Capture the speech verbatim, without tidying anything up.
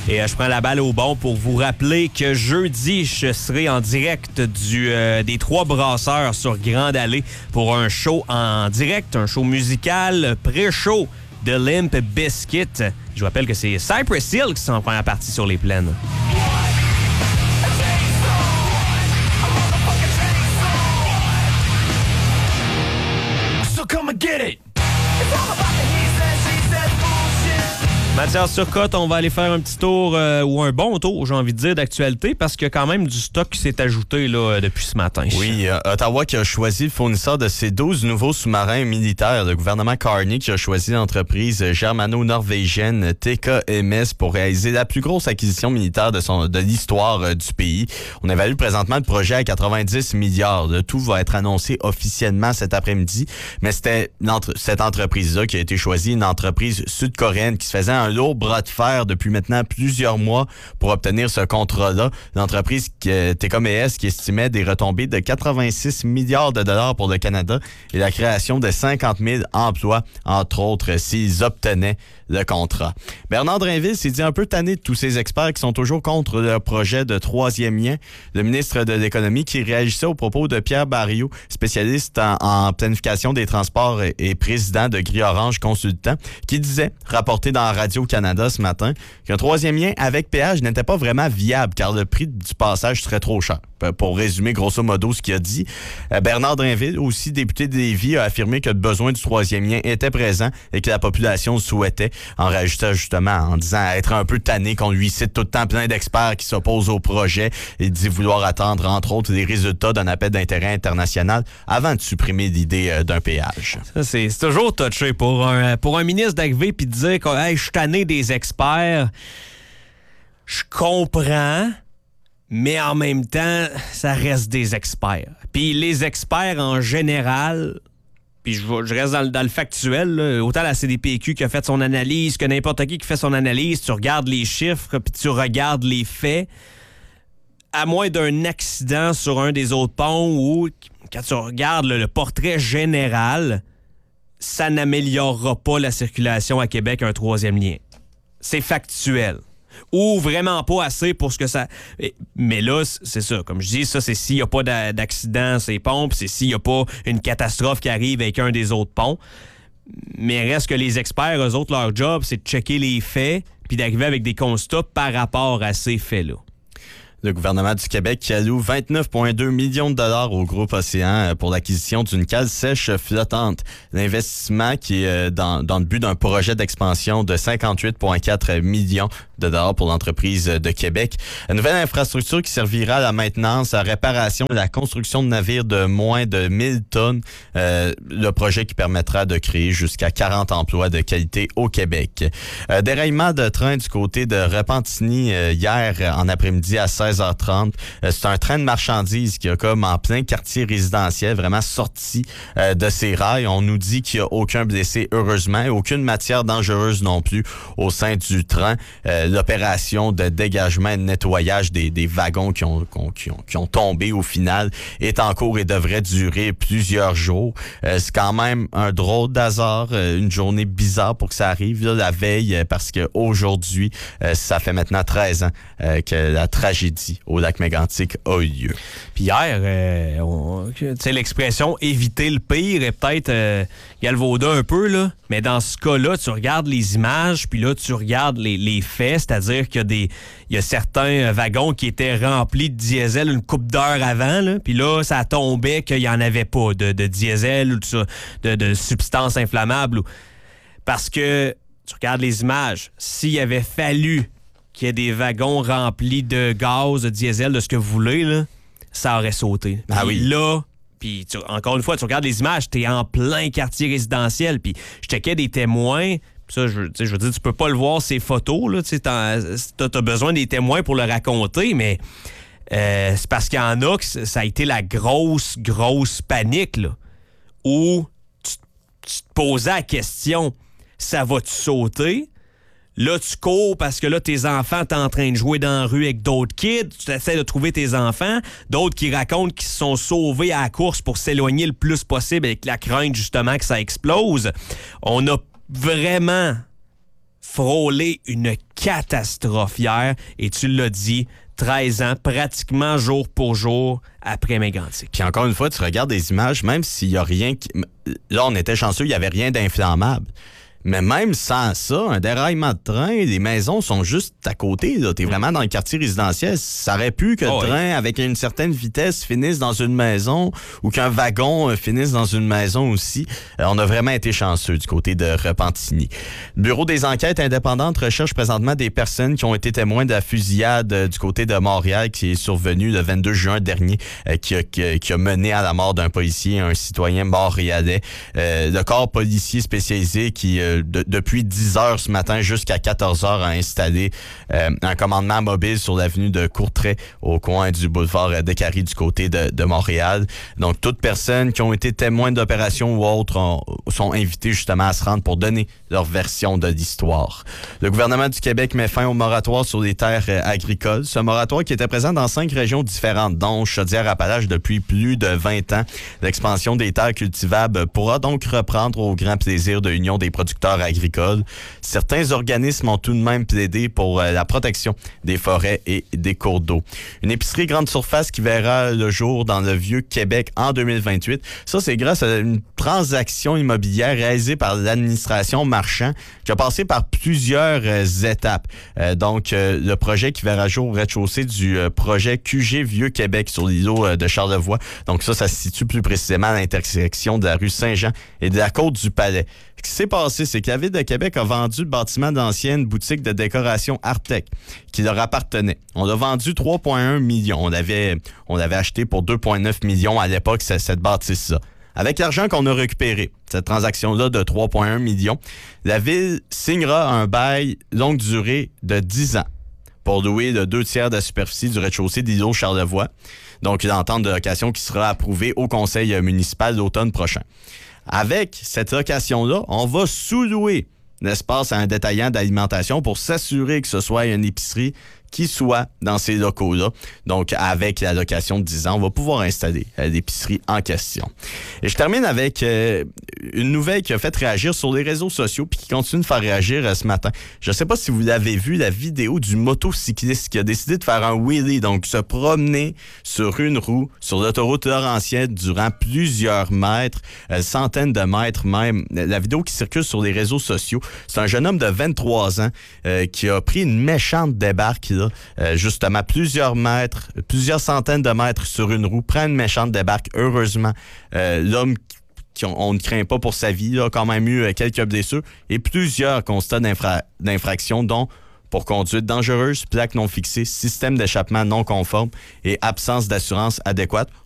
Et euh, je prends la balle au bon pour vous rappeler que jeudi, je serai en direct du, euh, des Trois Brasseurs sur Grande Allée pour un show en direct, un show musical pré-show de Limp Bizkit. Je vous rappelle que c'est Cypress Hill qui sont en première partie sur les plaines. Come and get it. Mathias Turcotte, on va aller faire un petit tour, euh, ou un bon tour, j'ai envie de dire, d'actualité, parce qu'il y a quand même du stock qui s'est ajouté là, depuis ce matin. Oui, euh, Ottawa qui a choisi le fournisseur de ses douze nouveaux sous-marins militaires. Le gouvernement Carney qui a choisi l'entreprise germano-norvégienne T K M S pour réaliser la plus grosse acquisition militaire de, son, de l'histoire euh, du pays. On évalue présentement le projet à quatre-vingt-dix milliards. Le tout va être annoncé officiellement cet après-midi, mais c'était entre, cette entreprise-là qui a été choisie, une entreprise sud-coréenne qui se faisait un un lourd bras de fer depuis maintenant plusieurs mois pour obtenir ce contrat-là. L'entreprise T K M S qui estimait des retombées de quatre-vingt-six milliards de dollars pour le Canada et la création de cinquante mille emplois, entre autres, s'ils obtenaient le contrat. Bernard Drinville s'est dit un peu tanné de tous ces experts qui sont toujours contre le projet de troisième lien. Le ministre de l'Économie qui réagissait aux propos de Pierre Barriot, spécialiste en, en planification des transports et, et président de Gris Orange Consultant, qui disait, rapporté dans Radio-Canada ce matin, qu'un troisième lien avec péage n'était pas vraiment viable car le prix du passage serait trop cher. Pour résumer grosso modo ce qu'il a dit, Bernard Drinville, aussi député de Lévis, a affirmé que le besoin du troisième lien était présent et que la population le souhaitait, en rajoutant justement, en disant être un peu tanné qu'on lui cite tout le temps plein d'experts qui s'opposent au projet et dit vouloir attendre, entre autres, les résultats d'un appel d'intérêt international avant de supprimer l'idée d'un péage. Ça, c'est, c'est toujours touché pour un, pour un ministre d'arriver puis de dire que hey, je suis tanné des experts. Je comprends. Mais en même temps, ça reste des experts. Puis les experts en général, puis je, je reste dans, dans le factuel, là, autant la C D P Q qui a fait son analyse que n'importe qui qui fait son analyse, tu regardes les chiffres puis tu regardes les faits, à moins d'un accident sur un des autres ponts ou quand tu regardes là, le portrait général, ça n'améliorera pas la circulation à Québec un troisième lien. C'est factuel. Ou vraiment pas assez pour ce que ça... Mais là, c'est ça. Comme je dis, ça, c'est s'il n'y a pas d'accident sur les ponts, puis c'est s'il n'y a pas une catastrophe qui arrive avec un des autres ponts. Mais reste que les experts, eux autres, leur job, c'est de checker les faits puis d'arriver avec des constats par rapport à ces faits-là. Le gouvernement du Québec qui alloue vingt-neuf virgule deux millions de dollars au groupe Océan pour l'acquisition d'une cale sèche flottante. L'investissement qui est dans, dans le but d'un projet d'expansion de cinquante-huit virgule quatre millions de dollars pour l'entreprise de Québec. Une nouvelle infrastructure qui servira à la maintenance, à la réparation et à la construction de navires de moins de mille tonnes. Euh, le projet qui permettra de créer jusqu'à quarante emplois de qualité au Québec. Euh, déraillement de train du côté de Repentigny euh, hier en après-midi à seize heures trente. Euh, c'est un train de marchandises qui a comme en plein quartier résidentiel vraiment sorti euh, de ses rails. On nous dit qu'il n'y a aucun blessé, heureusement, et aucune matière dangereuse non plus au sein du train. Euh, L'opération de dégagement et de nettoyage des, des wagons qui ont, qui, ont, qui ont tombé au final est en cours et devrait durer plusieurs jours. Euh, c'est quand même un drôle d'hasard, euh, une journée bizarre pour que ça arrive là, la veille, euh, parce qu'aujourd'hui, euh, ça fait maintenant treize ans euh, que la tragédie au lac Mégantic a eu lieu. Puis hier, euh, tu sais, l'expression « éviter le pire » est peut-être euh, galvaudée un peu, là. Mais dans ce cas-là, tu regardes les images, puis là, tu regardes les, les faits, c'est-à-dire qu'il y a des, il y a certains wagons qui étaient remplis de diesel une couple d'heures avant, là, puis là, ça tombait qu'il n'y en avait pas de, de diesel ou de, de, de substances inflammables. Ou... Parce que, tu regardes les images, s'il avait fallu qu'il y ait des wagons remplis de gaz, de diesel, de ce que vous voulez, là, ça aurait sauté. Ah puis oui. là... Puis, tu, encore une fois, tu regardes les images, t'es en plein quartier résidentiel. Puis, je checkais des témoins. Puis ça, je, je veux dire, tu peux pas le voir, ces photos. Là, t'as, t'as besoin des témoins pour le raconter, mais euh, c'est parce qu'il y en a que ça a été la grosse, grosse panique. Là, où tu, tu te posais la question, ça va-tu sauter? Là, tu cours parce que là, tes enfants, t'es en train de jouer dans la rue avec d'autres kids. Tu essaies de trouver tes enfants. D'autres qui racontent qu'ils se sont sauvés à la course pour s'éloigner le plus possible avec la crainte, justement, que ça explose. On a vraiment frôlé une catastrophe hier. Et tu l'as dit, treize ans, pratiquement jour pour jour après Mégantic. Puis encore une fois, tu regardes des images, même s'il n'y a rien... Qui... Là, on était chanceux, il n'y avait rien d'inflammable. Mais même sans ça, un déraillement de train, les maisons sont juste à côté. Tu es vraiment dans le quartier résidentiel. Ça aurait pu que oh le train, oui. avec une certaine vitesse, finisse dans une maison ou qu'un wagon euh, finisse dans une maison aussi. Euh, on a vraiment été chanceux du côté de Repentigny. Le Bureau des enquêtes indépendantes recherche présentement des personnes qui ont été témoins de la fusillade euh, du côté de Montréal qui est survenue le vingt-deux juin dernier, euh, qui, a, qui, qui a mené à la mort d'un policier, un citoyen montréalais. Euh, le corps policier spécialisé qui... Euh, De, depuis dix heures ce matin jusqu'à quatorze heures a installé euh, un commandement mobile sur l'avenue de Courtrai au coin du boulevard Descaries du côté de, de Montréal. Donc, toutes personnes qui ont été témoins d'opérations ou autres ont, sont invitées justement à se rendre pour donner leur version de l'histoire. Le gouvernement du Québec met fin au moratoire sur les terres euh, agricoles. Ce moratoire qui était présent dans cinq régions différentes, dont Chaudière-Appalaches depuis plus de vingt ans. L'expansion des terres cultivables pourra donc reprendre au grand plaisir de l'Union des producteurs agricoles. Certains organismes ont tout de même plaidé pour euh, la protection des forêts et des cours d'eau. Une épicerie grande surface qui verra le jour dans le Vieux-Québec en deux mille vingt-huit. Ça, c'est grâce à une transaction immobilière réalisée par l'administration Marchand qui a passé par plusieurs euh, étapes. Euh, donc, euh, le projet qui verra jour au rez-de-chaussée du euh, projet Q G Vieux-Québec sur l'îlot euh, de Charlevoix. Donc ça, ça se situe plus précisément à l'intersection de la rue Saint-Jean et de la côte du Palais. Ce qui s'est passé, c'est que la Ville de Québec a vendu le bâtiment d'ancienne boutique de décoration Artec qui leur appartenait. On l'a vendu trois virgule un millions. On l'avait, on l'avait acheté pour deux virgule neuf millions à l'époque, cette bâtisse-là. Avec l'argent qu'on a récupéré, cette transaction-là de trois virgule un millions, la Ville signera un bail longue durée de dix ans pour louer le deux tiers de la superficie du rez-de-chaussée de l'îlot Charlevoix. Donc, une entente de location qui sera approuvée au conseil municipal l'automne prochain. Avec cette location-là, on va sous-louer l'espace à un détaillant d'alimentation pour s'assurer que ce soit une épicerie qui soit dans ces locaux-là. Donc, avec la location de dix ans, on va pouvoir installer euh, l'épicerie en question. Et je termine avec euh, une nouvelle qui a fait réagir sur les réseaux sociaux puis qui continue de faire réagir euh, ce matin. Je ne sais pas si vous l'avez vu, la vidéo du motocycliste qui a décidé de faire un wheelie, donc se promener sur une roue sur l'autoroute Laurentienne durant plusieurs mètres, euh, centaines de mètres même. La vidéo qui circule sur les réseaux sociaux, c'est un jeune homme de vingt-trois ans euh, qui a pris une méchante débarque là, euh, justement plusieurs mètres, plusieurs centaines de mètres sur une roue, prend une méchante débarque. Heureusement, euh, l'homme qui on, on ne craint pas pour sa vie, là, a quand même eu euh, quelques blessures et plusieurs constats d'infra- d'infraction, dont pour conduite dangereuse, plaque non fixée, système d'échappement non conforme et absence d'assurance adéquate.